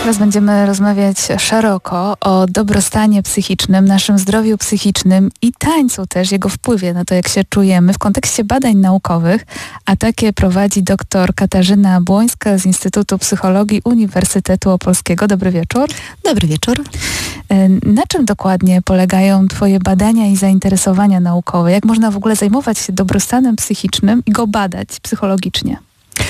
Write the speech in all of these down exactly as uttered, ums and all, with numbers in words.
Teraz będziemy rozmawiać szeroko o dobrostanie psychicznym, naszym zdrowiu psychicznym i tańcu też, jego wpływie na to, jak się czujemy w kontekście badań naukowych, a takie prowadzi dr Katarzyna Błońska z Instytutu Psychologii Uniwersytetu Opolskiego. Dobry wieczór. Dobry wieczór. Na czym dokładnie polegają Twoje badania i zainteresowania naukowe? Jak można w ogóle zajmować się dobrostanem psychicznym i go badać psychologicznie?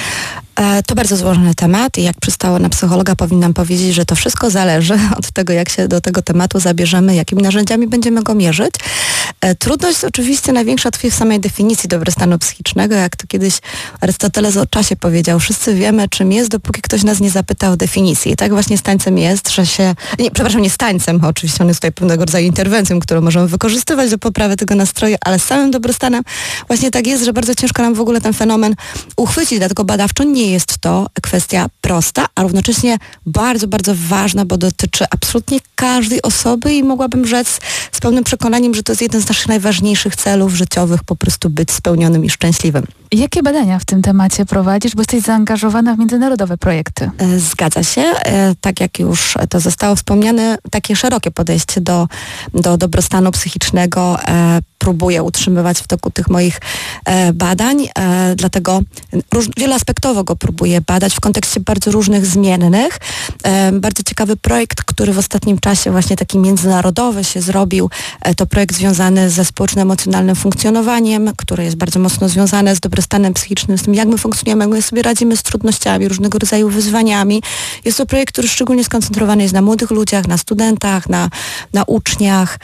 To bardzo złożony temat i jak przystało na psychologa, powinnam powiedzieć, że to wszystko zależy od tego, jak się do tego tematu zabierzemy, jakimi narzędziami będziemy go mierzyć. Trudność oczywiście największa tkwi w samej definicji dobrostanu psychicznego, jak to kiedyś Arystoteles o czasie powiedział. Wszyscy wiemy, czym jest, dopóki ktoś nas nie zapyta o definicję. I tak właśnie z tańcem jest, że się... Nie, przepraszam, nie z tańcem, oczywiście on jest tutaj pewnego rodzaju interwencją, którą możemy wykorzystywać do poprawy tego nastroju, ale z samym dobrostanem właśnie tak jest, że bardzo ciężko nam w ogóle ten fenomen uchwycić, dlatego badawczo nie jest to kwestia prosta, a równocześnie bardzo, bardzo ważna, bo dotyczy absolutnie każdej osoby i mogłabym rzec z pełnym przekonaniem, że to jest jeden z naszych najważniejszych celów życiowych, po prostu być spełnionym i szczęśliwym. Jakie badania w tym temacie prowadzisz, bo jesteś zaangażowana w międzynarodowe projekty? Zgadza się. Tak jak już to zostało wspomniane, takie szerokie podejście do, do dobrostanu psychicznego próbuję utrzymywać w toku tych moich badań, dlatego róż, wieloaspektowo go próbuję badać w kontekście bardzo różnych zmiennych. Bardzo ciekawy projekt, który w ostatnim czasie właśnie taki międzynarodowy się zrobił, to projekt związany ze społeczno-emocjonalnym funkcjonowaniem, który jest bardzo mocno związany z dobrostanem psychicznym, z tym jak my funkcjonujemy, jak my sobie radzimy z trudnościami, różnego rodzaju wyzwaniami. Jest to projekt, który szczególnie skoncentrowany jest na młodych ludziach, na studentach, na, na uczniach.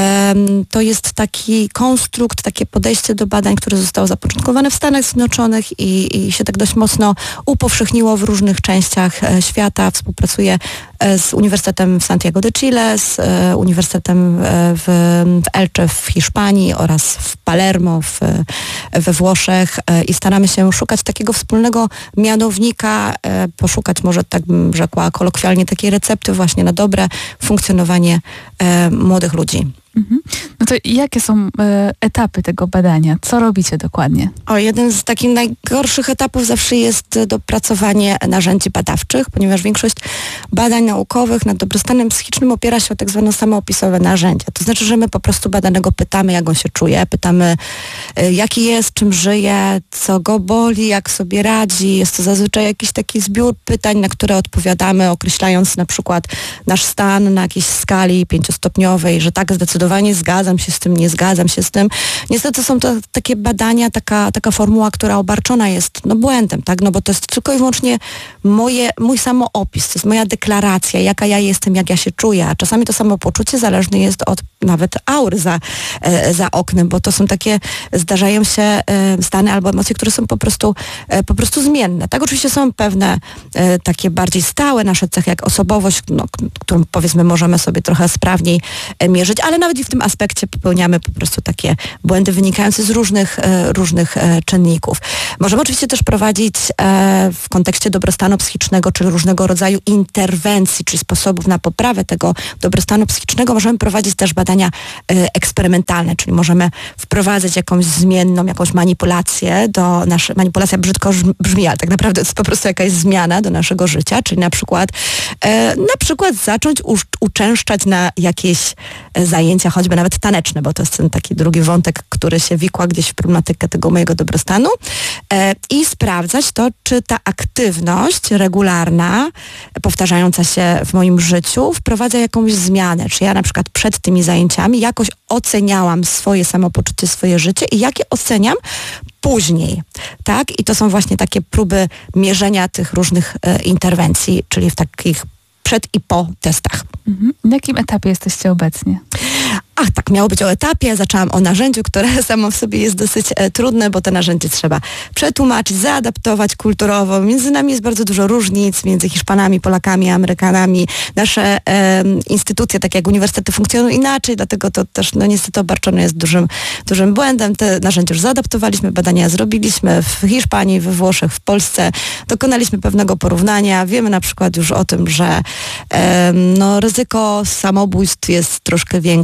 To jest taki konstrukt, takie podejście do badań, które zostało zapoczątkowane w Stanach Zjednoczonych i, i się tak dość mocno upowszechniło w różnych częściach świata. Współpracuje z Uniwersytetem w Santiago de Chile, z Uniwersytetem w, w Elche w Hiszpanii oraz w Palermo w, we Włoszech i staramy się szukać takiego wspólnego mianownika, poszukać może, tak bym rzekła kolokwialnie, takiej recepty właśnie na dobre funkcjonowanie młodych ludzi. Mhm. No to jakie są e, etapy tego badania? Co robicie dokładnie? O, jeden z takich najgorszych etapów zawsze jest dopracowanie narzędzi badawczych, ponieważ większość badań naukowych nad dobrostanem psychicznym opiera się o tak zwane samoopisowe narzędzia. To znaczy, że my po prostu badanego pytamy, jak on się czuje, pytamy, y, jaki jest, czym żyje, co go boli, jak sobie radzi. Jest to zazwyczaj jakiś taki zbiór pytań, na które odpowiadamy, określając na przykład nasz stan na jakiejś skali pięciostopniowej, że tak zdecydowanie Zdecydowanie zgadzam się z tym, nie zgadzam się z tym. Niestety są to takie badania, taka, taka formuła, która obarczona jest no, błędem, tak? No bo to jest tylko i wyłącznie moje, mój samoopis, to jest moja deklaracja, jaka ja jestem, jak ja się czuję, a czasami to samopoczucie zależne jest od nawet aury za, e, za oknem, bo to są takie, zdarzają się e, stany albo emocje, które są po prostu, e, po prostu zmienne. Tak, oczywiście są pewne e, takie bardziej stałe nasze cechy, jak osobowość, no, którą powiedzmy możemy sobie trochę sprawniej e, mierzyć, ale nawet i w tym aspekcie popełniamy po prostu takie błędy wynikające z różnych, e, różnych e, czynników. Możemy oczywiście też prowadzić e, w kontekście dobrostanu psychicznego, czyli różnego rodzaju interwencji, czyli sposobów na poprawę tego dobrostanu psychicznego. Możemy prowadzić też badania e, eksperymentalne, czyli możemy wprowadzać jakąś zmienną, jakąś manipulację do naszej, manipulacja brzydko brzmi, ale tak naprawdę to jest po prostu jakaś zmiana do naszego życia, czyli na przykład e, na przykład zacząć u, uczęszczać na jakieś e, zajęcia, choćby nawet taneczne, bo to jest ten taki drugi wątek, który się wikła gdzieś w problematykę tego mojego dobrostanu e, i sprawdzać to, czy ta aktywność regularna, powtarzająca się w moim życiu, wprowadza jakąś zmianę. Czy ja na przykład przed tymi zajęciami jakoś oceniałam swoje samopoczucie, swoje życie i jakie oceniam później, tak? I to są właśnie takie próby mierzenia tych różnych e, interwencji, czyli w takich przed i po testach. Mhm. Na jakim etapie jesteście obecnie? Ach, tak, miało być o etapie. Zaczęłam o narzędziu, które samo w sobie jest dosyć e, trudne, bo to narzędzie trzeba przetłumaczyć, zaadaptować kulturowo. Między nami jest bardzo dużo różnic, między Hiszpanami, Polakami, Amerykanami. Nasze e, instytucje, tak jak uniwersytety, funkcjonują inaczej, dlatego to też no, niestety obarczone jest dużym, dużym błędem. Te narzędzia już zaadaptowaliśmy, badania zrobiliśmy w Hiszpanii, we Włoszech, w Polsce. Dokonaliśmy pewnego porównania. Wiemy na przykład już o tym, że e, no, ryzyko samobójstw jest troszkę większe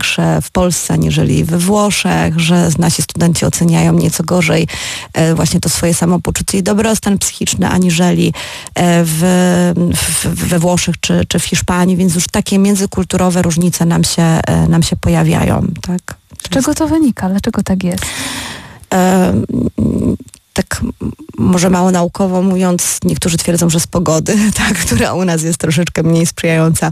w Polsce, aniżeli we Włoszech, że nasi studenci oceniają nieco gorzej e, właśnie to swoje samopoczucie i dobrostan psychiczny, aniżeli e, w, w, we Włoszech czy, czy w Hiszpanii, więc już takie międzykulturowe różnice nam się, e, nam się pojawiają. Tak? Z czego to wynika? Dlaczego tak jest? E, tak może mało naukowo mówiąc, niektórzy twierdzą, że z pogody, tak, która u nas jest troszeczkę mniej sprzyjająca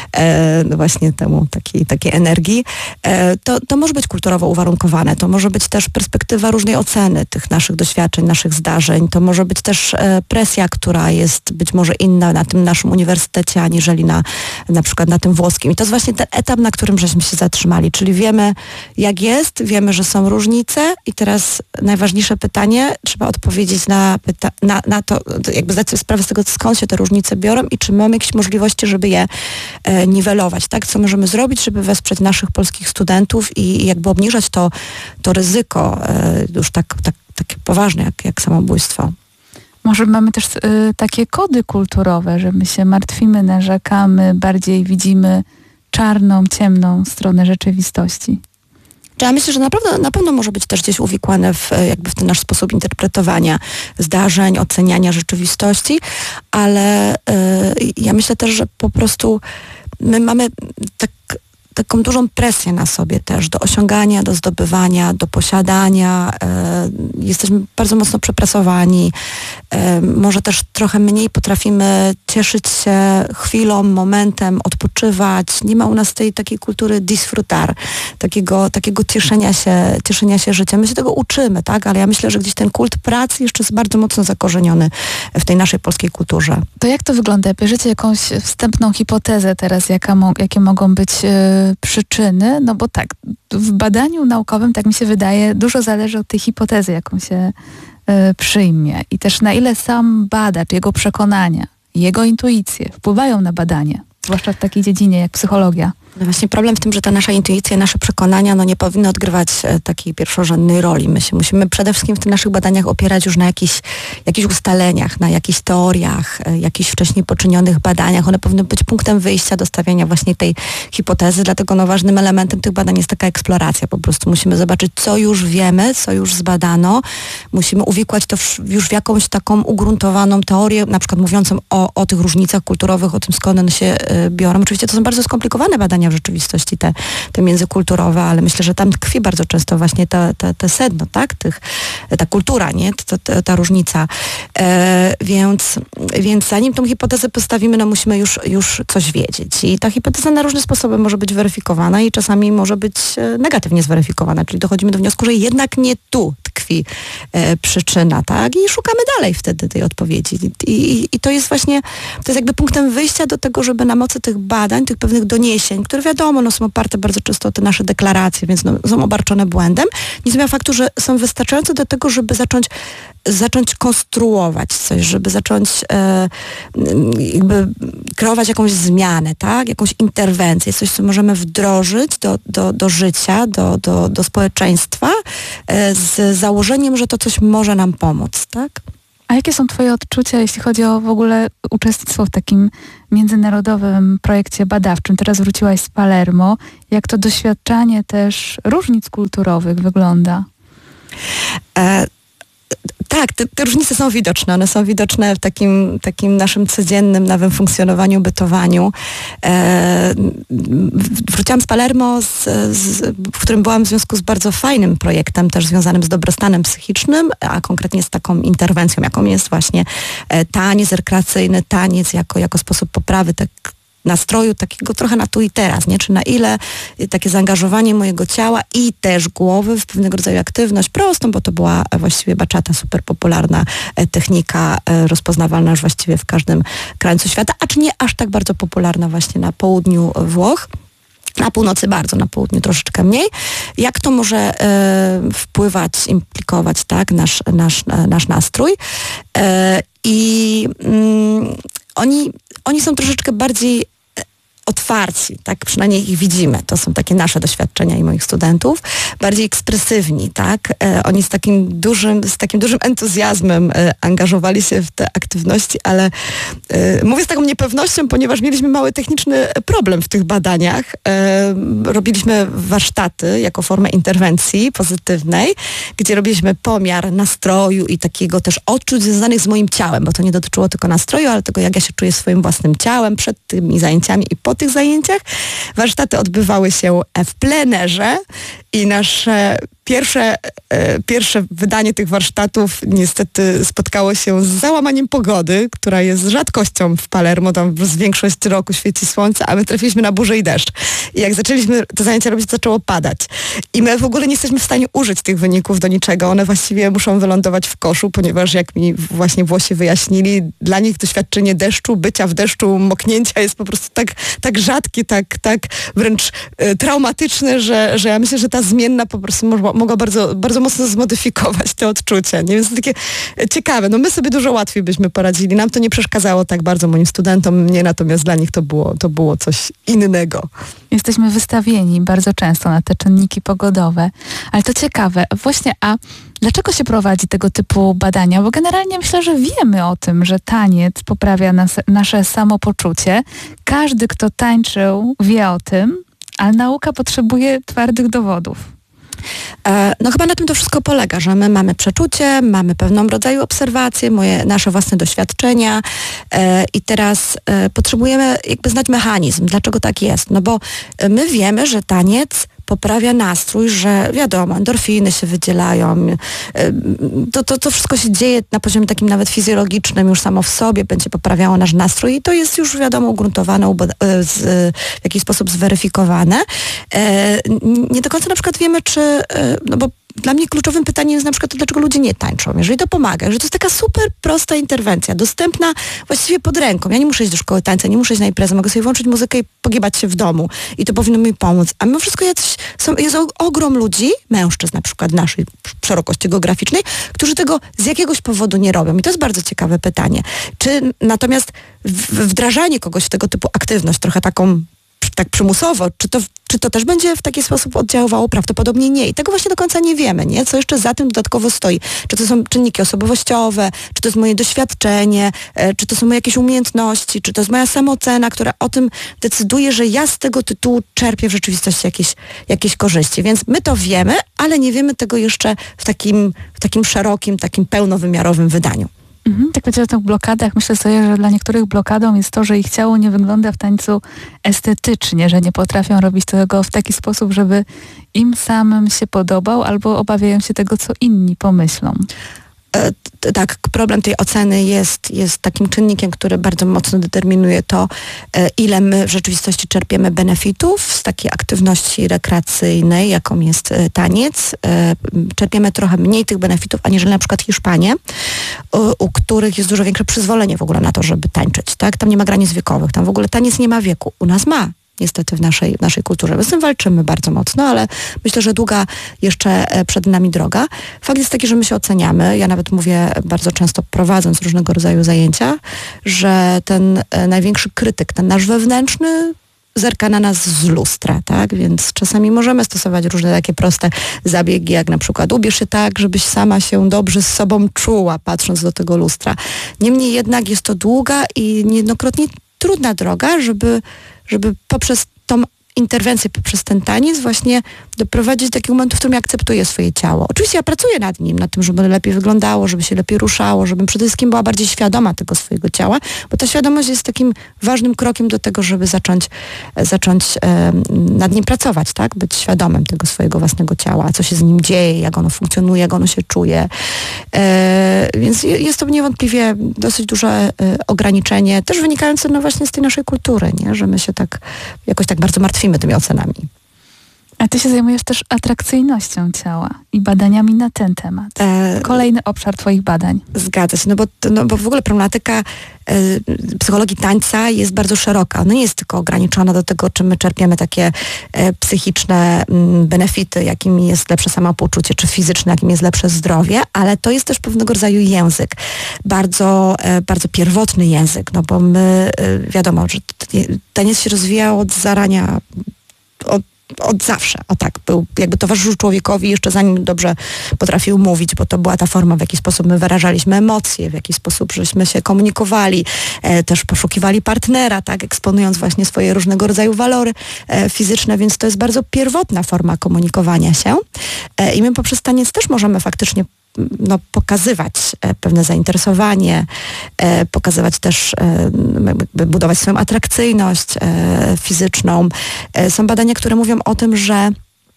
e, no właśnie temu, takiej, takiej energii, e, to, to może być kulturowo uwarunkowane, to może być też perspektywa różnej oceny tych naszych doświadczeń, naszych zdarzeń, to może być też e, presja, która jest być może inna na tym naszym uniwersytecie, aniżeli na, na przykład na tym włoskim. I to jest właśnie ten etap, na którym żeśmy się zatrzymali, czyli wiemy, jak jest, wiemy, że są różnice i teraz najważniejsze pytanie, trzeba odpowiedzieć na, pyta- na, na to, jakby zdać sobie sprawę z tego, skąd się te różnice biorą i czy mamy jakieś możliwości, żeby je e, niwelować, tak? Co możemy zrobić, żeby wesprzeć naszych polskich studentów i, i jakby obniżać to, to ryzyko e, już tak, tak, takie poważne jak, jak samobójstwo. Może mamy też y, takie kody kulturowe, że my się martwimy, narzekamy, bardziej widzimy czarną, ciemną stronę rzeczywistości. Ja myślę, że naprawdę, na pewno może być też gdzieś uwikłane w, jakby w ten nasz sposób interpretowania zdarzeń, oceniania rzeczywistości, ale y, ja myślę też, że po prostu my mamy tak, taką dużą presję na sobie też do osiągania, do zdobywania, do posiadania. Y, jesteśmy bardzo mocno przepracowani. Y, może też trochę mniej potrafimy cieszyć się chwilą, momentem, odpoczywać. Nie ma u nas tej takiej kultury disfrutar, takiego, takiego cieszenia się, cieszenia się życiem. My się tego uczymy, tak? Ale ja myślę, że gdzieś ten kult pracy jeszcze jest bardzo mocno zakorzeniony w tej naszej polskiej kulturze. To jak to wygląda? Bierzecie jakąś wstępną hipotezę teraz, jaka mo- jakie mogą być e, przyczyny? No bo tak, w badaniu naukowym, tak mi się wydaje, dużo zależy od tej hipotezy, jaką się e, przyjmie. I też na ile sam badacz, jego przekonania, jego intuicje wpływają na badanie, zwłaszcza w takiej dziedzinie jak psychologia. No właśnie problem w tym, że ta nasza intuicja, nasze przekonania no nie powinny odgrywać e, takiej pierwszorzędnej roli. My się musimy przede wszystkim w tych naszych badaniach opierać już na jakichś, jakichś ustaleniach, na jakichś teoriach, e, jakichś wcześniej poczynionych badaniach. One powinny być punktem wyjścia do stawiania właśnie tej hipotezy, dlatego no ważnym elementem tych badań jest taka eksploracja. Po prostu musimy zobaczyć, co już wiemy, co już zbadano. Musimy uwikłać to w, już w jakąś taką ugruntowaną teorię, na przykład mówiącą o, o tych różnicach kulturowych, o tym, skąd one się e, biorą. Oczywiście to są bardzo skomplikowane badania w rzeczywistości, te, te międzykulturowe, ale myślę, że tam tkwi bardzo często właśnie te, te, te sedno, tak? Tych, ta kultura, nie? Ta, ta, ta różnica. E, więc, więc zanim tą hipotezę postawimy, no musimy już, już coś wiedzieć. I ta hipoteza na różne sposoby może być weryfikowana i czasami może być negatywnie zweryfikowana, czyli dochodzimy do wniosku, że jednak nie tu tkwi e, przyczyna, tak? I szukamy dalej wtedy tej odpowiedzi. I, i, I to jest właśnie, to jest jakby punktem wyjścia do tego, żeby na mocy tych badań, tych pewnych doniesień, które wiadomo, no, są oparte bardzo często o te nasze deklaracje, więc no, są obarczone błędem. Nie zmienia faktu, że są wystarczające do tego, żeby zacząć, zacząć konstruować coś, żeby zacząć e, jakby kreować jakąś zmianę, tak? Jakąś interwencję, coś, co możemy wdrożyć do, do, do życia, do, do, do społeczeństwa e, z założeniem, że to coś może nam pomóc, tak? A jakie są twoje odczucia, jeśli chodzi o w ogóle uczestnictwo w takim międzynarodowym projekcie badawczym? Teraz wróciłaś z Palermo. Jak to doświadczanie też różnic kulturowych wygląda? E- Tak, te, te różnice są widoczne. One są widoczne w takim, takim naszym codziennym, nowym funkcjonowaniu, bytowaniu. E, wróciłam z Palermo, z, z, w którym byłam w związku z bardzo fajnym projektem, też związanym z dobrostanem psychicznym, a konkretnie z taką interwencją, jaką jest właśnie e, taniec rekreacyjny, taniec jako, jako sposób poprawy tak, nastroju takiego trochę na tu i teraz, nie? Czy na ile takie zaangażowanie mojego ciała i też głowy w pewnego rodzaju aktywność prostą, bo to była właściwie baczata, super popularna technika, rozpoznawalna już właściwie w każdym krańcu świata, a czy nie aż tak bardzo popularna właśnie na południu Włoch. Na północy bardzo, na południu troszeczkę mniej. Jak to może e, wpływać, implikować, tak, nasz, nasz, nasz nastrój. E, I mm, oni, oni są troszeczkę bardziej otwarci, tak przynajmniej ich widzimy. To są takie nasze doświadczenia i moich studentów. Bardziej ekspresywni, tak? E, oni z takim dużym, z takim dużym entuzjazmem e, angażowali się w te aktywności, ale e, mówię z taką niepewnością, ponieważ mieliśmy mały techniczny problem w tych badaniach. E, robiliśmy warsztaty jako formę interwencji pozytywnej, gdzie robiliśmy pomiar nastroju i takiego też odczuć związanych z moim ciałem, bo to nie dotyczyło tylko nastroju, ale tego, jak ja się czuję swoim własnym ciałem przed tymi zajęciami i po tych zajęciach. Warsztaty odbywały się w plenerze i nasze pierwsze, e, pierwsze wydanie tych warsztatów niestety spotkało się z załamaniem pogody, która jest rzadkością w Palermo, tam z większość roku świeci słońce, a my trafiliśmy na burzę i deszcz. I jak zaczęliśmy te zajęcia robić, to zaczęło padać. I my w ogóle nie jesteśmy w stanie użyć tych wyników do niczego. One właściwie muszą wylądować w koszu, ponieważ jak mi właśnie Włosi wyjaśnili, dla nich doświadczenie deszczu, bycia w deszczu, moknięcia jest po prostu tak, tak rzadkie, tak, tak wręcz e, traumatyczne, że, że ja myślę, że ta zmienna po prostu mogła, mogła bardzo, bardzo mocno zmodyfikować te odczucia. Nie? Więc to takie ciekawe. No my sobie dużo łatwiej byśmy poradzili. Nam to nie przeszkadzało tak bardzo moim studentom, mnie natomiast dla nich to było, to było coś innego. Jesteśmy wystawieni bardzo często na te czynniki pogodowe, ale to ciekawe. Właśnie, a dlaczego się prowadzi tego typu badania? Bo generalnie myślę, że wiemy o tym, że taniec poprawia nas, nasze samopoczucie. Każdy, kto tańczył, wie o tym, ale nauka potrzebuje twardych dowodów. No chyba na tym to wszystko polega, że my mamy przeczucie, mamy pewną rodzaju obserwacje, moje, nasze własne doświadczenia e, i teraz e, potrzebujemy jakby znać mechanizm, dlaczego tak jest. No bo my wiemy, że taniec poprawia nastrój, że wiadomo, endorfiny się wydzielają, to, to, to wszystko się dzieje na poziomie takim nawet fizjologicznym, już samo w sobie będzie poprawiało nasz nastrój i to jest już wiadomo ugruntowane, w jakiś sposób zweryfikowane. Nie do końca na przykład wiemy, czy, no bo dla mnie kluczowym pytaniem jest na przykład to, dlaczego ludzie nie tańczą, jeżeli to pomaga, że to jest taka super prosta interwencja, dostępna właściwie pod ręką. Ja nie muszę iść do szkoły tańca, nie muszę iść na imprezę, mogę sobie włączyć muzykę i pogiebać się w domu i to powinno mi pomóc. A mimo wszystko jacyś są, jest ogrom ludzi, mężczyzn na przykład naszej szerokości geograficznej, którzy tego z jakiegoś powodu nie robią. I to jest bardzo ciekawe pytanie. Czy natomiast wdrażanie kogoś w tego typu aktywność, trochę taką tak przymusowo, czy to, czy to też będzie w taki sposób oddziaływało? Prawdopodobnie nie. I tego właśnie do końca nie wiemy, nie? Co jeszcze za tym dodatkowo stoi? Czy to są czynniki osobowościowe, czy to jest moje doświadczenie, e, czy to są moje jakieś umiejętności, czy to jest moja samoocena, która o tym decyduje, że ja z tego tytułu czerpię w rzeczywistości jakieś, jakieś korzyści. Więc my to wiemy, ale nie wiemy tego jeszcze w takim, w takim szerokim, takim pełnowymiarowym wydaniu. Mhm, tak powiedziałam o tych blokadach. Myślę sobie, że dla niektórych blokadą jest to, że ich ciało nie wygląda w tańcu estetycznie, że nie potrafią robić tego w taki sposób, żeby im samym się podobał, albo obawiają się tego, co inni pomyślą. E, tak, problem tej oceny jest, jest takim czynnikiem, który bardzo mocno determinuje to, e, ile my w rzeczywistości czerpiemy benefitów z takiej aktywności rekreacyjnej, jaką jest e, taniec. E, czerpiemy trochę mniej tych benefitów, aniżeli na przykład Hiszpanie, u, u których jest dużo większe przyzwolenie w ogóle na to, żeby tańczyć. Tak? Tam nie ma granic wiekowych, tam w ogóle taniec nie ma wieku. U nas ma. Niestety w naszej, w naszej kulturze. My z tym walczymy bardzo mocno, ale myślę, że długa jeszcze przed nami droga. Fakt jest taki, że my się oceniamy. Ja nawet mówię bardzo często, prowadząc różnego rodzaju zajęcia, że ten największy krytyk, ten nasz wewnętrzny, zerka na nas z lustra, tak? Więc czasami możemy stosować różne takie proste zabiegi, jak na przykład ubierz się tak, żebyś sama się dobrze z sobą czuła, patrząc do tego lustra. Niemniej jednak jest to długa i niejednokrotnie trudna droga, żeby żeby poprzez tą interwencję, poprzez ten taniec właśnie doprowadzić do takiego momentu, w którym ja akceptuję swoje ciało. Oczywiście ja pracuję nad nim, nad tym, żeby lepiej wyglądało, żeby się lepiej ruszało, żebym przede wszystkim była bardziej świadoma tego swojego ciała, bo ta świadomość jest takim ważnym krokiem do tego, żeby zacząć, zacząć e, nad nim pracować, tak? Być świadomym tego swojego własnego ciała, co się z nim dzieje, jak ono funkcjonuje, jak ono się czuje. E, więc jest to niewątpliwie dosyć duże e, ograniczenie, też wynikające no właśnie z tej naszej kultury, nie? Że my się tak jakoś tak bardzo martwimy tymi ocenami. A ty się zajmujesz też atrakcyjnością ciała i badaniami na ten temat. E, Kolejny obszar twoich badań. Zgadza się, no bo, no bo w ogóle problematyka e, psychologii tańca jest bardzo szeroka. Ona nie jest tylko ograniczona do tego, czym my czerpiemy takie e, psychiczne m, benefity, jakim jest lepsze samopoczucie, czy fizyczne, jakim jest lepsze zdrowie, ale to jest też pewnego rodzaju język. Bardzo, e, bardzo pierwotny język, no bo my, e, wiadomo, że taniec się rozwijał od zarania, od od zawsze, o tak, był, jakby towarzyszył człowiekowi jeszcze zanim dobrze potrafił mówić, bo to była ta forma, w jaki sposób my wyrażaliśmy emocje, w jaki sposób żeśmy się komunikowali, e, też poszukiwali partnera, tak, eksponując właśnie swoje różnego rodzaju walory e, fizyczne, więc to jest bardzo pierwotna forma komunikowania się e, i my poprzez taniec też możemy faktycznie no, pokazywać e, pewne zainteresowanie, e, pokazywać też, e, jakby budować swoją atrakcyjność e, fizyczną. E, są badania, które mówią o tym, że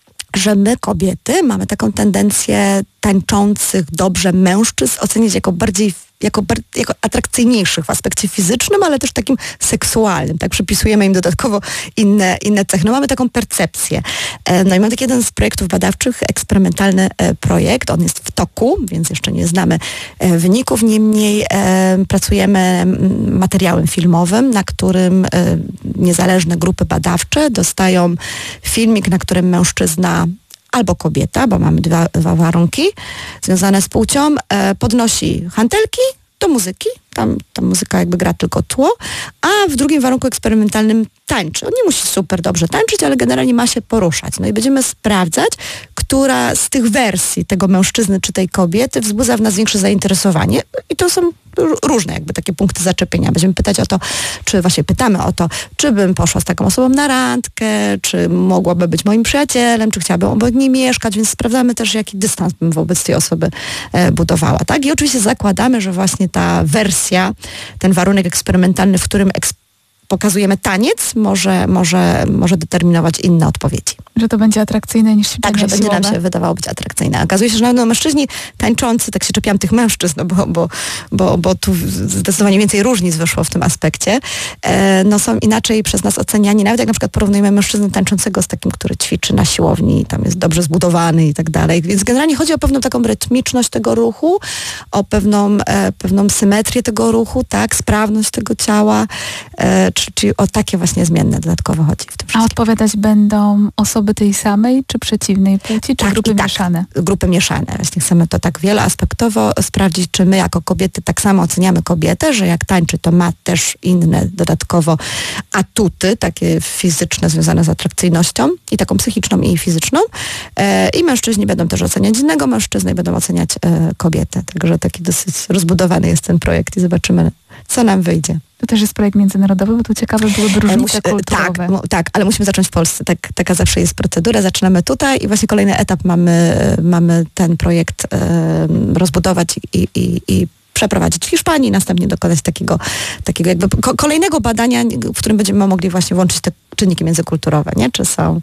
że my, kobiety, mamy taką tendencję tańczących dobrze mężczyzn ocenić jako bardziej Jako, jako atrakcyjniejszych w aspekcie fizycznym, ale też takim seksualnym. Tak, przypisujemy im dodatkowo inne, inne cechy. No mamy taką percepcję. No i mamy taki jeden z projektów badawczych, eksperymentalny projekt. On jest w toku, więc jeszcze nie znamy wyników. Niemniej pracujemy materiałem filmowym, na którym niezależne grupy badawcze dostają filmik, na którym mężczyzna albo kobieta, bo mamy dwa, dwa warunki związane z płcią, e, podnosi hantelki do muzyki, tam ta muzyka jakby gra tylko tło, a w drugim warunku eksperymentalnym tańczy. On nie musi super dobrze tańczyć, ale generalnie ma się poruszać. No i będziemy sprawdzać, która z tych wersji tego mężczyzny czy tej kobiety wzbudza w nas większe zainteresowanie. I to są różne jakby takie punkty zaczepienia. Będziemy pytać o to, czy właśnie pytamy o to, czy bym poszła z taką osobą na randkę, czy mogłaby być moim przyjacielem, czy chciałabym obok niej mieszkać, więc sprawdzamy też, jaki dystans bym wobec tej osoby e, budowała. Tak? I oczywiście zakładamy, że właśnie ta wersja, ten warunek eksperymentalny, w którym eks- pokazujemy taniec, może, może, może determinować inne odpowiedzi. Że to będzie atrakcyjne niż Tak, że będzie nam się wydawało być atrakcyjne. Okazuje się, że no, no, mężczyźni tańczący, tak się czepiam tych mężczyzn, no, bo, bo, bo, bo tu zdecydowanie więcej różnic wyszło w tym aspekcie, e, no są inaczej przez nas oceniani, nawet jak na przykład porównujemy mężczyznę tańczącego z takim, który ćwiczy na siłowni, tam jest dobrze zbudowany i tak dalej. Więc generalnie chodzi o pewną taką rytmiczność tego ruchu, o pewną, e, pewną symetrię tego ruchu, tak, sprawność tego ciała, e, czyli, czyli o takie właśnie zmienne dodatkowo chodzi w tym wszystkim. A odpowiadać będą osoby tej samej, czy przeciwnej płci, czy tak, grupy tak, mieszane? Grupy mieszane. Właśnie chcemy to tak wieloaspektowo sprawdzić, czy my jako kobiety tak samo oceniamy kobietę, że jak tańczy, to ma też inne dodatkowo atuty, takie fizyczne związane z atrakcyjnością i taką psychiczną i fizyczną. E, I mężczyźni będą też oceniać innego mężczyznę i będą oceniać e, kobietę. Także taki dosyć rozbudowany jest ten projekt i zobaczymy, co nam wyjdzie. To też jest projekt międzynarodowy, bo tu ciekawe byłyby różnice Musi, kulturowe. Tak, tak, ale musimy zacząć w Polsce. Tak, taka zawsze jest procedura. Zaczynamy tutaj i właśnie kolejny etap mamy, mamy ten projekt e, rozbudować i, i, i przeprowadzić w Hiszpanii, następnie dokonać takiego, takiego jakby ko- kolejnego badania, w którym będziemy mogli właśnie włączyć te czynniki międzykulturowe, nie? Czy są,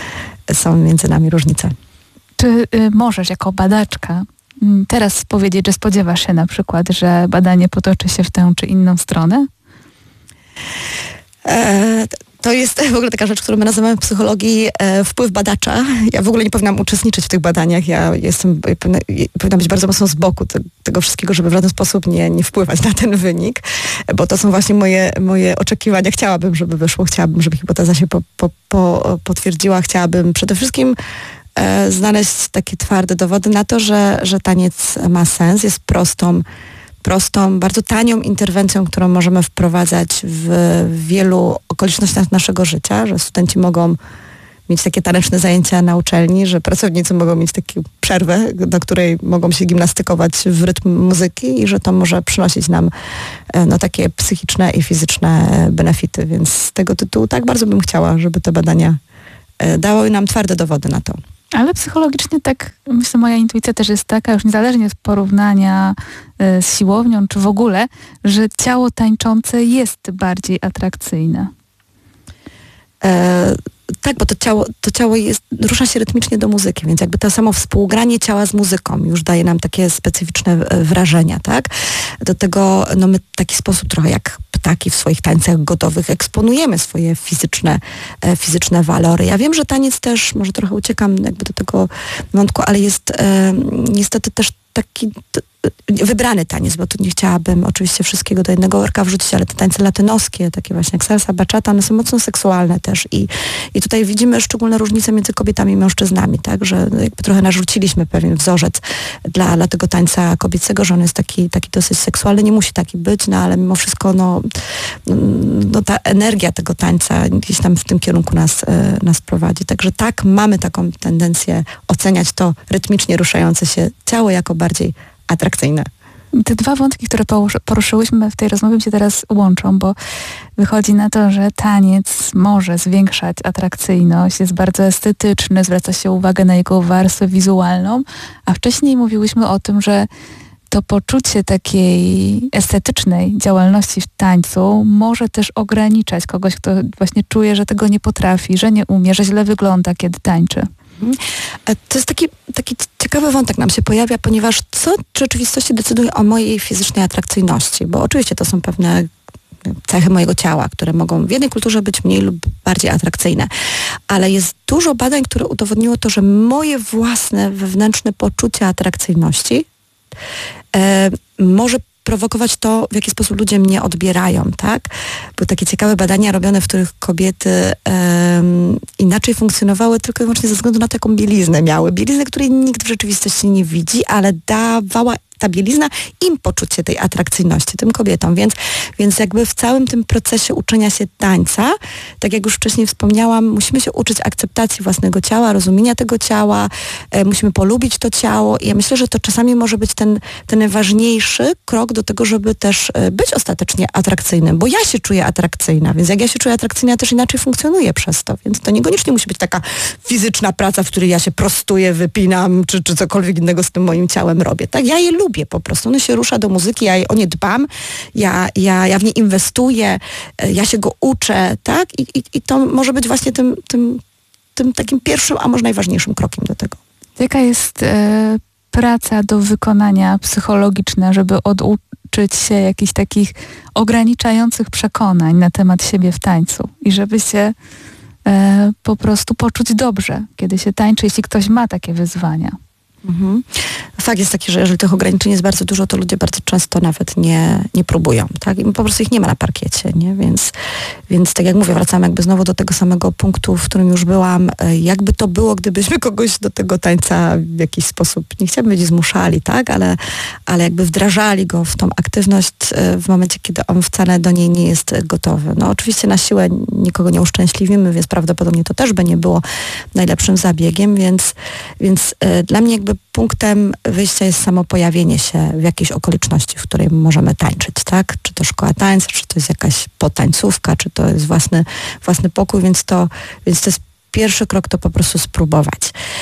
są między nami różnice. Czy y, możesz jako badaczka y, teraz powiedzieć, że spodziewasz się na przykład, że badanie potoczy się w tę czy inną stronę? E, to jest w ogóle taka rzecz, którą my nazywamy w psychologii e, wpływ badacza. Ja w ogóle nie powinnam uczestniczyć w tych badaniach. Ja jestem, ja powinna, powinna być bardzo mocno z boku te, tego wszystkiego, żeby w żaden sposób nie, nie wpływać na ten wynik, bo to są właśnie moje, moje oczekiwania. Chciałabym, żeby wyszło, chciałabym, żeby hipoteza się po, po, po, potwierdziła. Chciałabym przede wszystkim e, znaleźć takie twarde dowody na to, że, że taniec ma sens, jest prostą prostą, bardzo tanią interwencją, którą możemy wprowadzać w wielu okolicznościach naszego życia, że studenci mogą mieć takie taneczne zajęcia na uczelni, że pracownicy mogą mieć taką przerwę, na której mogą się gimnastykować w rytm muzyki i że to może przynosić nam no, takie psychiczne i fizyczne benefity. Więc z tego tytułu tak bardzo bym chciała, żeby te badania dały nam twarde dowody na to. Ale psychologicznie tak, myślę, moja intuicja też jest taka, już niezależnie od porównania y, z siłownią, czy w ogóle, że ciało tańczące jest bardziej atrakcyjne. E, tak, bo to ciało, to ciało jest, rusza się rytmicznie do muzyki, więc jakby to samo współgranie ciała z muzyką już daje nam takie specyficzne wrażenia, tak? Do tego no my w taki sposób trochę jak ptaki w swoich tańcach godowych eksponujemy swoje fizyczne, e, fizyczne walory. Ja wiem, że taniec też, może trochę uciekam jakby do tego wątku, ale jest e, niestety też taki wybrany taniec, bo tu nie chciałabym oczywiście wszystkiego do jednego worka wrzucić, ale te tańce latynoskie, takie właśnie jak salsa, bachata, one są mocno seksualne też i, i tutaj widzimy szczególne różnice między kobietami i mężczyznami, tak, że jakby trochę narzuciliśmy pewien wzorzec dla, dla tego tańca kobiecego, że on jest taki, taki dosyć seksualny, nie musi taki być, no ale mimo wszystko no, no ta energia tego tańca gdzieś tam w tym kierunku nas, nas prowadzi. Także tak, mamy taką tendencję oceniać to rytmicznie ruszające się ciało jako bardziej atrakcyjne. Te dwa wątki, które poruszyłyśmy w tej rozmowie, się teraz łączą, bo wychodzi na to, że taniec może zwiększać atrakcyjność, jest bardzo estetyczny, zwraca się uwagę na jego warstwę wizualną, a wcześniej mówiłyśmy o tym, że to poczucie takiej estetycznej działalności w tańcu może też ograniczać kogoś, kto właśnie czuje, że tego nie potrafi, że nie umie, że źle wygląda, kiedy tańczy. To jest taki, taki ciekawy wątek nam się pojawia, ponieważ co w rzeczywistości decyduje o mojej fizycznej atrakcyjności? Bo oczywiście to są pewne cechy mojego ciała, które mogą w jednej kulturze być mniej lub bardziej atrakcyjne. Ale jest dużo badań, które udowodniło to, że moje własne wewnętrzne poczucie atrakcyjności e, może prowokować to, w jaki sposób ludzie mnie odbierają, tak? Były takie ciekawe badania robione, w których kobiety um, inaczej funkcjonowały tylko i wyłącznie ze względu na taką bieliznę miały. Bieliznę, której nikt w rzeczywistości nie widzi, ale dawała ta bielizna im poczucie tej atrakcyjności, tym kobietom. Więc, więc jakby w całym tym procesie uczenia się tańca, tak jak już wcześniej wspomniałam, musimy się uczyć akceptacji własnego ciała, rozumienia tego ciała, e, musimy polubić to ciało i ja myślę, że to czasami może być ten, ten najważniejszy krok do tego, żeby też e, być ostatecznie atrakcyjnym, bo ja się czuję atrakcyjna, więc jak ja się czuję atrakcyjna, ja też inaczej funkcjonuję przez to, więc to niekoniecznie musi być taka fizyczna praca, w której ja się prostuję, wypinam, czy, czy cokolwiek innego z tym moim ciałem robię, tak? Ja je lubię. Lubię po prostu. Ono się rusza do muzyki, ja o nie dbam, ja, ja, ja w nie inwestuję, ja się go uczę, tak? I, i, i to może być właśnie tym, tym, tym takim pierwszym, a może najważniejszym krokiem do tego. Jaka jest e, praca do wykonania psychologiczna, żeby oduczyć się jakichś takich ograniczających przekonań na temat siebie w tańcu i żeby się e, po prostu poczuć dobrze, kiedy się tańczy, jeśli ktoś ma takie wyzwania? Mhm. Fakt jest taki, że jeżeli tych ograniczeń jest bardzo dużo, to ludzie bardzo często nawet nie, nie próbują, tak? I po prostu ich nie ma na parkiecie, nie? Więc, więc tak jak mówię, wracam jakby znowu do tego samego punktu, w którym już byłam. Jakby to było, gdybyśmy kogoś do tego tańca w jakiś sposób, nie chciałabym powiedzieć zmuszali, tak? Ale, ale jakby wdrażali go w tą aktywność w momencie, kiedy on wcale do niej nie jest gotowy. No oczywiście na siłę nikogo nie uszczęśliwimy, więc prawdopodobnie to też by nie było najlepszym zabiegiem, więc, więc y, dla mnie jakby punktem wyjścia jest samo pojawienie się w jakiejś okoliczności, w której możemy tańczyć, tak? Czy to szkoła tańca, czy to jest jakaś potańcówka, czy to jest własny, własny pokój, więc to, więc to jest pierwszy krok, to po prostu spróbować.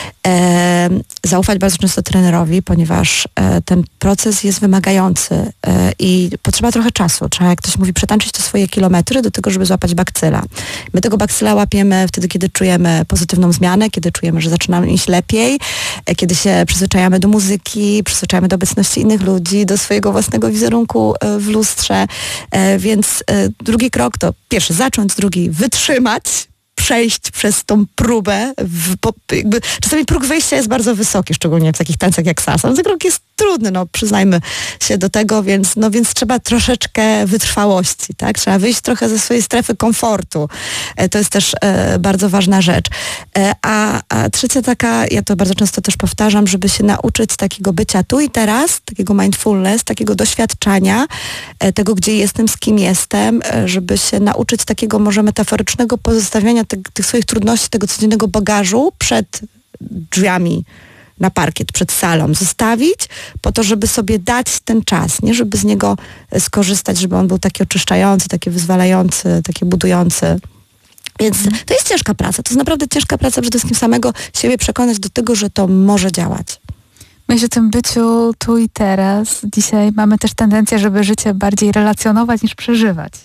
E, zaufać bardzo często trenerowi, ponieważ e, ten proces jest wymagający e, i potrzeba trochę czasu. Trzeba, jak ktoś mówi, przetańczyć te swoje kilometry do tego, żeby złapać bakcyla. My tego bakcyla łapiemy wtedy, kiedy czujemy pozytywną zmianę, kiedy czujemy, że zaczynamy iść lepiej, e, kiedy się przyzwyczajamy do muzyki, przyzwyczajamy do obecności innych ludzi, do swojego własnego wizerunku e, w lustrze. E, więc e, drugi krok to pierwszy zacząć, drugi wytrzymać, przejść przez tą próbę. W, po, jakby, czasami próg wejścia jest bardzo wysoki, szczególnie w takich tańcach jak salsa. Ten krok jest trudny, no przyznajmy się do tego, więc, no, więc trzeba troszeczkę wytrwałości, tak? Trzeba wyjść trochę ze swojej strefy komfortu. E, to jest też e, bardzo ważna rzecz. E, a, a trzecia taka, ja to bardzo często też powtarzam, żeby się nauczyć takiego bycia tu i teraz, takiego mindfulness, takiego doświadczania e, tego, gdzie jestem, z kim jestem, e, żeby się nauczyć takiego może metaforycznego pozostawiania te, tych swoich trudności, tego codziennego bagażu przed drzwiami na parkiet, przed salą, zostawić po to, żeby sobie dać ten czas, nie? Żeby z niego skorzystać, żeby on był taki oczyszczający, taki wyzwalający, taki budujący. Więc mm. to jest ciężka praca. To jest naprawdę ciężka praca przede wszystkim samego siebie przekonać do tego, że to może działać. Myślę o tym byciu tu i teraz. Dzisiaj mamy też tendencję, żeby życie bardziej relacjonować niż przeżywać.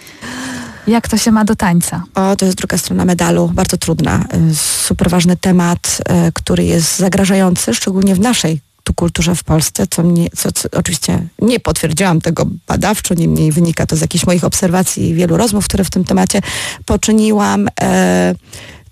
Jak to się ma do tańca? O, to jest druga strona medalu, bardzo trudna. Super ważny temat, który jest zagrażający, szczególnie w naszej tu kulturze w Polsce, co mnie, co, co oczywiście nie potwierdziłam tego badawczo, niemniej wynika to z jakichś moich obserwacji i wielu rozmów, które w tym temacie poczyniłam. E,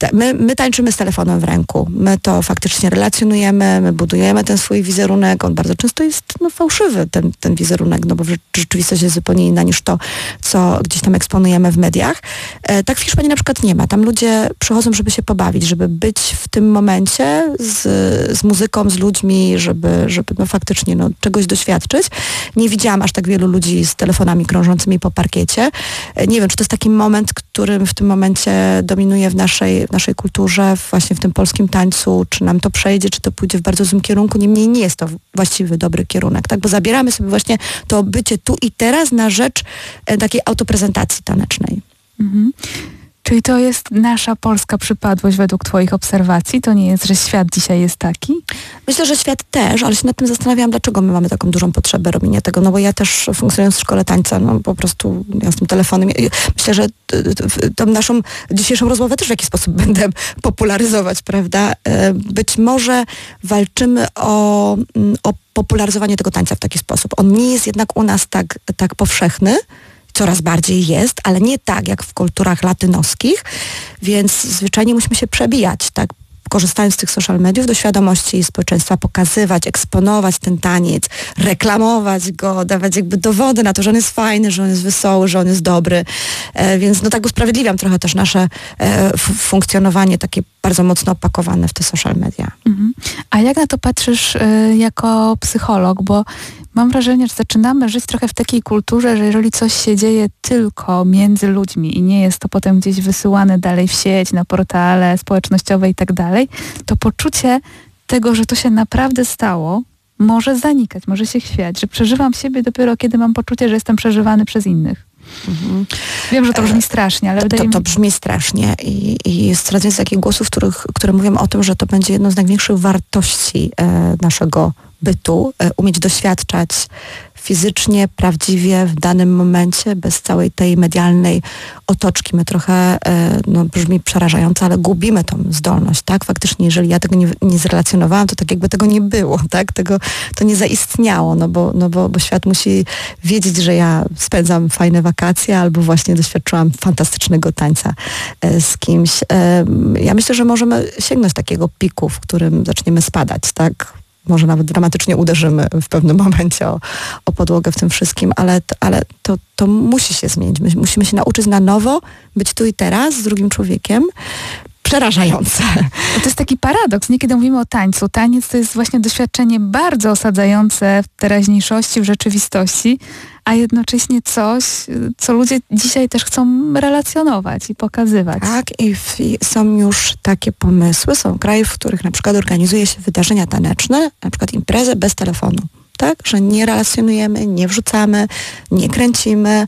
my, my tańczymy z telefonem w ręku. My to faktycznie relacjonujemy, my budujemy ten swój wizerunek. On bardzo często jest no, fałszywy, ten, ten wizerunek, no bo rzeczywistość jest zupełnie inna niż to, co gdzieś tam eksponujemy w mediach. E, tak w Hiszpanii na przykład nie ma. Tam ludzie przychodzą, żeby się pobawić, żeby być w tym momencie z, z muzyką, z ludźmi, żeby, żeby no, faktycznie no, czegoś doświadczyć. Nie widziałam aż tak wielu ludzi z telefonami krążącymi po parkiecie. E, nie wiem, czy to jest taki moment, którym w tym momencie dominuje w naszej, w naszej kulturze, właśnie w tym polskim tańcu, czy nam to przejdzie, czy to pójdzie w bardzo złym kierunku. Niemniej nie jest to właściwy, dobry kierunek, tak? Bo zabieramy sobie właśnie to bycie tu i teraz na rzecz e, takiej autoprezentacji tanecznej. Mhm. Czyli to jest nasza polska przypadłość według twoich obserwacji? To nie jest, że świat dzisiaj jest taki? Myślę, że świat też, ale się nad tym zastanawiałam, dlaczego my mamy taką dużą potrzebę robienia tego, no bo ja też funkcjonując w szkole tańca, no po prostu ja z tym telefonem, myślę, że tą naszą dzisiejszą rozmowę też w jakiś sposób będę popularyzować, prawda? Być może walczymy o, o popularyzowanie tego tańca w taki sposób. On nie jest jednak u nas tak, tak powszechny, coraz bardziej jest, ale nie tak jak w kulturach latynoskich, więc zwyczajnie musimy się przebijać, tak, korzystając z tych social mediów do świadomości społeczeństwa, pokazywać, eksponować ten taniec, reklamować go, dawać jakby dowody na to, że on jest fajny, że on jest wesoły, że on jest dobry, e, więc no tak usprawiedliwiam trochę też nasze e, f- funkcjonowanie takie bardzo mocno opakowane w te social media. Mhm. A jak na to patrzysz y, jako psycholog, bo mam wrażenie, że zaczynamy żyć trochę w takiej kulturze, że jeżeli coś się dzieje tylko między ludźmi i nie jest to potem gdzieś wysyłane dalej w sieć, na portale społecznościowe i tak dalej, to poczucie tego, że to się naprawdę stało, może zanikać, może się chwiać, że przeżywam siebie dopiero kiedy mam poczucie, że jestem przeżywany przez innych. Mhm. Wiem, że to brzmi strasznie, ale to, wydaje to, mi to brzmi strasznie i, i jest coraz więcej takich głosów, których, które mówią o tym, że to będzie jedną z największych wartości e, naszego bytu, e, umieć doświadczać fizycznie, prawdziwie, w danym momencie, bez całej tej medialnej otoczki. My trochę, e, no brzmi przerażająco, ale gubimy tą zdolność, tak? Faktycznie, jeżeli ja tego nie, nie zrelacjonowałam, to tak jakby tego nie było, tak? Tego, to nie zaistniało, no bo, no bo, bo świat musi wiedzieć, że ja spędzam fajne wakacje albo właśnie doświadczyłam fantastycznego tańca e, z kimś. E, ja myślę, że możemy sięgnąć takiego piku, w którym zaczniemy spadać, tak? Może nawet dramatycznie uderzymy w pewnym momencie o, o podłogę w tym wszystkim, ale, ale to, to musi się zmienić. My musimy się nauczyć na nowo być tu i teraz z drugim człowiekiem. Przerażające. To jest taki paradoks. Niekiedy mówimy o tańcu. Taniec to jest właśnie doświadczenie bardzo osadzające w teraźniejszości, w rzeczywistości, a jednocześnie coś, co ludzie dzisiaj też chcą relacjonować i pokazywać. Tak, i, w, i są już takie pomysły. Są kraje, w których na przykład organizuje się wydarzenia taneczne, na przykład imprezę bez telefonu. Tak, że nie relacjonujemy, nie wrzucamy, nie kręcimy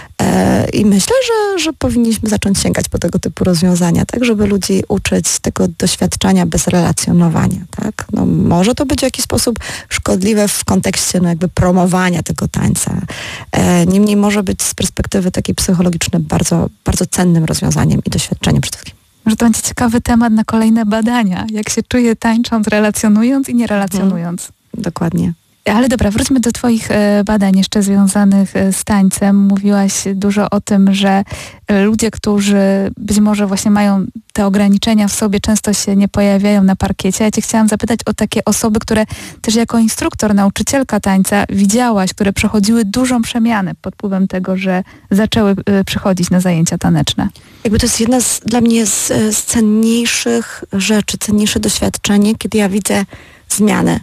e, i myślę, że, że powinniśmy zacząć sięgać po tego typu rozwiązania, tak, żeby ludzi uczyć tego doświadczenia bez relacjonowania, tak. No, może to być w jakiś sposób szkodliwe w kontekście no, jakby promowania tego tańca. E, niemniej może być z perspektywy takiej psychologicznej bardzo, bardzo cennym rozwiązaniem i doświadczeniem przede wszystkim. Że to będzie ciekawy temat na kolejne badania, jak się czuje tańcząc, relacjonując i nie relacjonując. Hmm, dokładnie. Ale dobra, wróćmy do twoich e, badań jeszcze związanych e, z tańcem. Mówiłaś dużo o tym, że e, ludzie, którzy być może właśnie mają te ograniczenia w sobie, często się nie pojawiają na parkiecie. Ja cię chciałam zapytać o takie osoby, które też jako instruktor, nauczycielka tańca widziałaś, które przechodziły dużą przemianę pod wpływem tego, że zaczęły e, przychodzić na zajęcia taneczne. Jakby to jest jedna z, dla mnie z, z cenniejszych rzeczy, cenniejsze doświadczenie, kiedy ja widzę zmianę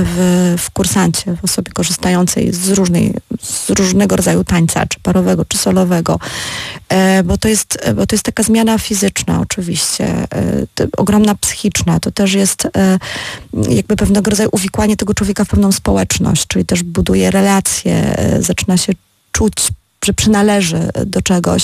W, w kursancie, w osobie korzystającej z, różnej, z różnego rodzaju tańca, czy parowego, czy solowego, e, bo, to jest, bo to jest taka zmiana fizyczna oczywiście, e, to, ogromna psychiczna, to też jest e, jakby pewnego rodzaju uwikłanie tego człowieka w pewną społeczność, czyli też buduje relacje, e, zaczyna się czuć, że przynależy do czegoś.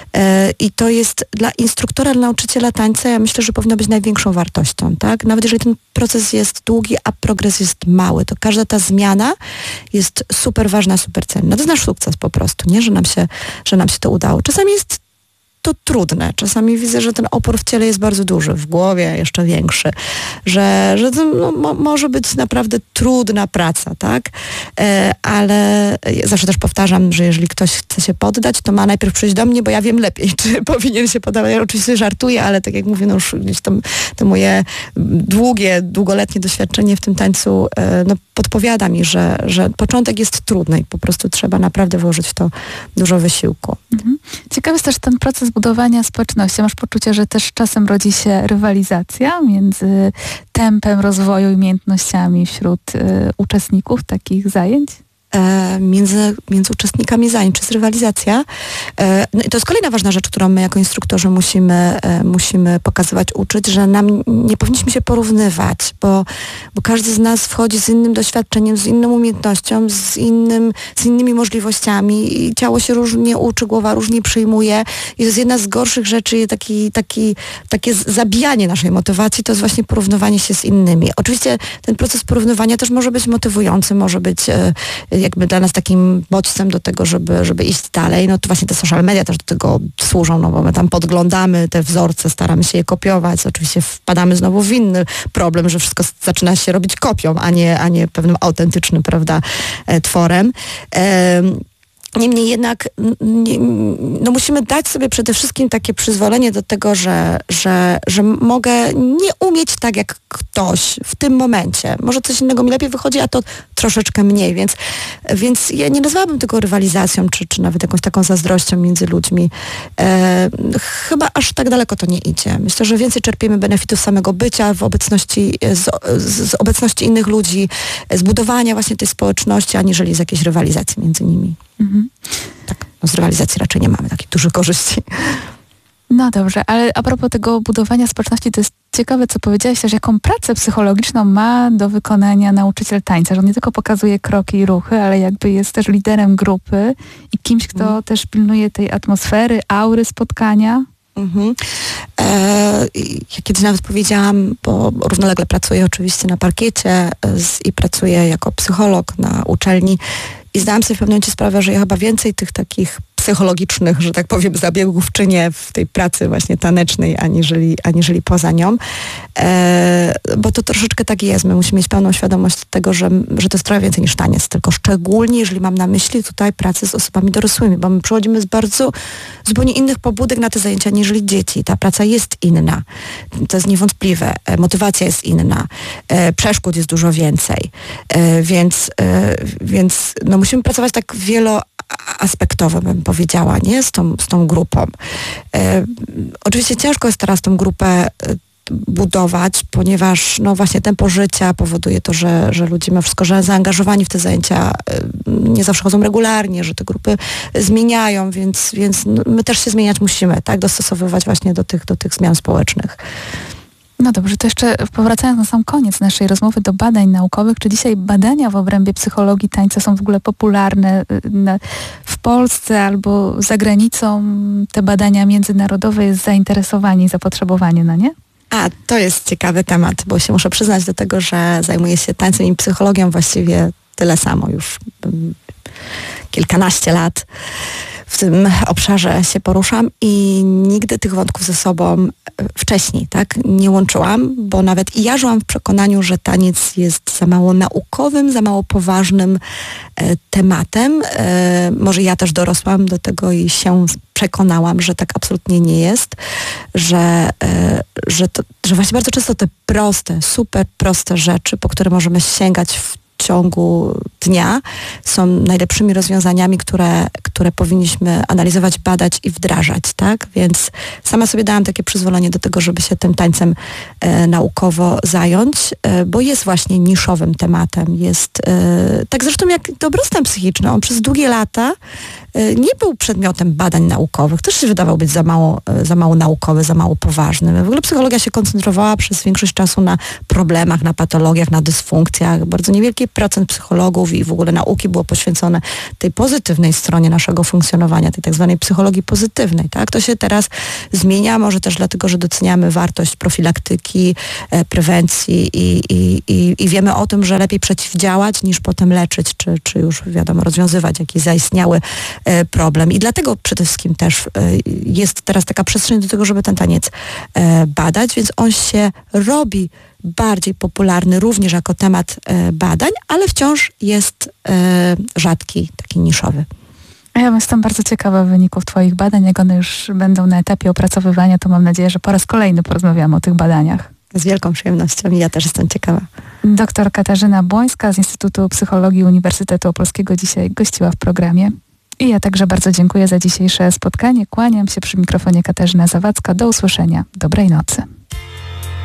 I to jest dla instruktora, dla nauczyciela tańca, ja myślę, że powinno być największą wartością, tak? Nawet jeżeli ten proces jest długi, a progres jest mały, to każda ta zmiana jest super ważna, super cenna. To jest nasz sukces po prostu, nie? Że nam się, że nam się to udało. Czasami jest to trudne. Czasami widzę, że ten opór w ciele jest bardzo duży, w głowie jeszcze większy, że, że to no, mo, może być naprawdę trudna praca, tak? E, ale ja zawsze też powtarzam, że jeżeli ktoś chce się poddać, to ma najpierw przyjść do mnie, bo ja wiem lepiej, czy powinien się poddawać. Ja oczywiście żartuję, ale tak jak mówię, no już gdzieś tam to moje długie, długoletnie doświadczenie w tym tańcu e, no, podpowiada mi, że, że początek jest trudny i po prostu trzeba naprawdę włożyć w to dużo wysiłku. Mhm. Ciekawy jest też ten proces budowania społeczności. Masz poczucie, że też czasem rodzi się rywalizacja między tempem rozwoju i umiejętnościami wśród y, uczestników takich zajęć? E, między, między uczestnikami zajęć, czy jest rywalizacja. E, no i to jest kolejna ważna rzecz, którą my jako instruktorzy musimy, e, musimy pokazywać, uczyć, że nam nie powinniśmy się porównywać, bo, bo każdy z nas wchodzi z innym doświadczeniem, z inną umiejętnością, z, innym, z innymi możliwościami i ciało się różnie uczy, głowa różnie przyjmuje i to jest jedna z gorszych rzeczy, taki, taki, takie zabijanie naszej motywacji, to jest właśnie porównywanie się z innymi. Oczywiście ten proces porównywania też może być motywujący, może być e, jakby dla nas takim bodźcem do tego, żeby, żeby iść dalej. No to właśnie te social media też do tego służą, no bo my tam podglądamy te wzorce, staramy się je kopiować. Oczywiście wpadamy znowu w inny problem, że wszystko zaczyna się robić kopią, a nie, a nie pewnym autentycznym, prawda, tworem. Ehm, Niemniej jednak nie, no musimy dać sobie przede wszystkim takie przyzwolenie do tego, że, że, że mogę nie umieć tak jak ktoś w tym momencie. Może coś innego mi lepiej wychodzi, a to troszeczkę mniej, więc, więc ja nie nazwałabym tego rywalizacją, czy, czy nawet jakąś taką zazdrością między ludźmi. E, chyba aż tak daleko to nie idzie. Myślę, że więcej czerpiemy benefitów samego bycia w obecności, z, z, z obecności innych ludzi, z budowania właśnie tej społeczności, aniżeli z jakiejś rywalizacji między nimi. Mhm. Tak, no z rywalizacji raczej nie mamy takich dużych korzyści. No dobrze, ale a propos tego budowania społeczności, to jest ciekawe, co powiedziałaś też, jaką pracę psychologiczną ma do wykonania nauczyciel tańca, że on nie tylko pokazuje kroki i ruchy, ale jakby jest też liderem grupy i kimś, kto mm. też pilnuje tej atmosfery, aury spotkania. Mhm. E, ja kiedyś nawet powiedziałam, bo równolegle pracuję oczywiście na parkiecie z, i pracuję jako psycholog na uczelni i zdałam sobie w pewnym momencie sprawę, że ja chyba więcej tych takich psychologicznych, że tak powiem, zabiegów czynię w tej pracy właśnie tanecznej, aniżeli, aniżeli poza nią. E, bo to troszeczkę tak jest. My musimy mieć pełną świadomość tego, że, że to jest trochę więcej niż taniec, tylko szczególnie, jeżeli mam na myśli tutaj pracę z osobami dorosłymi, bo my przychodzimy z bardzo zupełnie innych pobudek na te zajęcia, niżeli dzieci. Ta praca jest inna. To jest niewątpliwe. E, motywacja jest inna. E, przeszkód jest dużo więcej. E, więc, e, więc no musimy pracować tak wielo aspektowo, bym powiedziała, nie? Z tą, z tą grupą. E, oczywiście ciężko jest teraz tą grupę e, budować, ponieważ no właśnie tempo życia powoduje to, że, że ludzie mimo wszystko, że zaangażowani w te zajęcia e, nie zawsze chodzą regularnie, że te grupy zmieniają, więc, więc no, my też się zmieniać musimy, tak? Dostosowywać właśnie do tych, do tych zmian społecznych. No dobrze, to jeszcze powracając na sam koniec naszej rozmowy do badań naukowych, czy dzisiaj badania w obrębie psychologii tańca są w ogóle popularne w Polsce albo za granicą? Te badania międzynarodowe, jest zainteresowanie i zapotrzebowanie na nie? A, to jest ciekawy temat, bo się muszę przyznać do tego, że zajmuję się tańcem i psychologią właściwie tyle samo już kilkanaście lat. W tym obszarze się poruszam i nigdy tych wątków ze sobą wcześniej, tak, nie łączyłam, bo nawet i ja żyłam w przekonaniu, że taniec jest za mało naukowym, za mało poważnym e, tematem. E, może ja też dorosłam do tego i się przekonałam, że tak absolutnie nie jest, że, e, że, to, że właśnie bardzo często te proste, super proste rzeczy, po które możemy sięgać w w ciągu dnia są najlepszymi rozwiązaniami, które, które powinniśmy analizować, badać i wdrażać, tak? Więc sama sobie dałam takie przyzwolenie do tego, żeby się tym tańcem e, naukowo zająć, e, bo jest właśnie niszowym tematem. Jest e, tak zresztą jak dobrostan psychiczny. On przez długie lata e, nie był przedmiotem badań naukowych. Też się wydawał być za mało, e, za mało naukowy, za mało poważny. W ogóle psychologia się koncentrowała przez większość czasu na problemach, na patologiach, na dysfunkcjach. Bardzo niewielkie procent psychologów i w ogóle nauki było poświęcone tej pozytywnej stronie naszego funkcjonowania, tej tak zwanej psychologii pozytywnej. Tak? To się teraz zmienia, może też dlatego, że doceniamy wartość profilaktyki, e, prewencji i, i, i, i wiemy o tym, że lepiej przeciwdziałać niż potem leczyć, czy, czy już wiadomo rozwiązywać jakiś zaistniały e, problem. I dlatego przede wszystkim też e, jest teraz taka przestrzeń do tego, żeby ten taniec e, badać, więc on się robi bardziej popularny również jako temat e, badań, ale wciąż jest e, rzadki, taki niszowy. Ja jestem bardzo ciekawa wyników Twoich badań. Jak one już będą na etapie opracowywania, to mam nadzieję, że po raz kolejny porozmawiamy o tych badaniach. Z wielką przyjemnością i ja też jestem ciekawa. Doktor Katarzyna Błońska z Instytutu Psychologii Uniwersytetu Opolskiego dzisiaj gościła w programie. I ja także bardzo dziękuję za dzisiejsze spotkanie. Kłaniam się przy mikrofonie Katarzyna Zawadzka. Do usłyszenia. Dobrej nocy.